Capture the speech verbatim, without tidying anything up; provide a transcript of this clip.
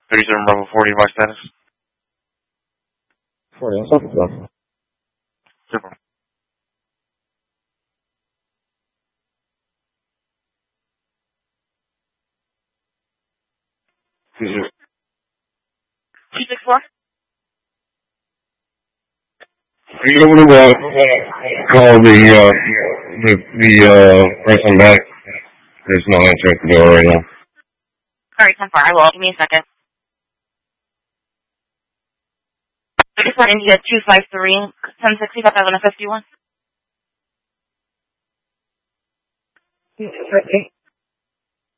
thirty-seven Bravo forty, my status. forty, what's up, bro? Super. two six four? Are you able to uh, call the, uh, the, the uh, person back? There's no answer at the door right now. Alright, ten four, I will. Give me a second. I just want India two five three, ten sixty, five fifty-one.